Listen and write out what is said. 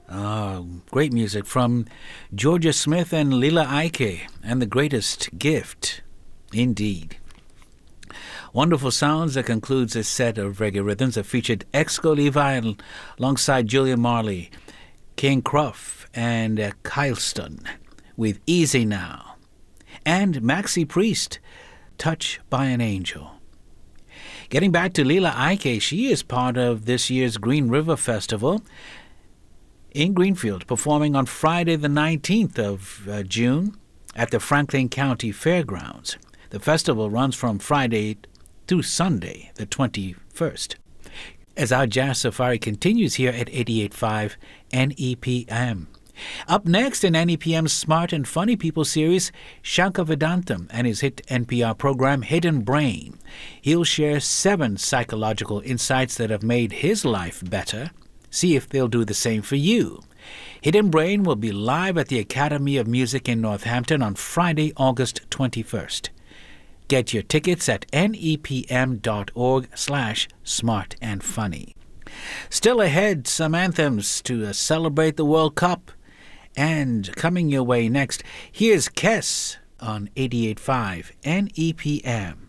Great music from Georgia Smith and Lila Ike, and The Greatest Gift, indeed. Wonderful sounds that concludes a set of reggae rhythms that featured Exco Levi alongside Julia Marley, King Cruff, and Kyleston with Easy Now, and Maxi Priest, Touch by an Angel. Getting back to Lila Ike, she is part of this year's Green River Festival in Greenfield, performing on Friday the 19th of June at the Franklin County Fairgrounds. The festival runs from Friday to Sunday, the 21st. As our Jazz Safari continues here at 88.5 NEPM. Up next in NEPM's Smart and Funny People series, Shankar Vedantam and his hit NPR program Hidden Brain. He'll share 7 psychological insights that have made his life better. See if they'll do the same for you. Hidden Brain will be live at the Academy of Music in Northampton on Friday, August 21st. Get your tickets at nepm.org/smartandfunny. Still ahead, some anthems to celebrate the World Cup. And coming your way next, here's Kes on 88.5 NEPM.